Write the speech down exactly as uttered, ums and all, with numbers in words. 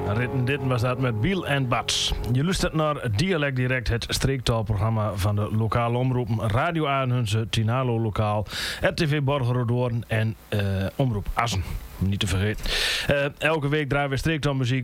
Ritten dit was dat met Biel en Bats. Je luistert naar Dialect Direct, het streektaalprogramma van de lokale omroepen Radio Aanhunze, Tinalo Lokaal, R T V Borgerdoorn en uh, Omroep Assen. Niet te vergeten. Uh, elke week draaien we streektaalmuziek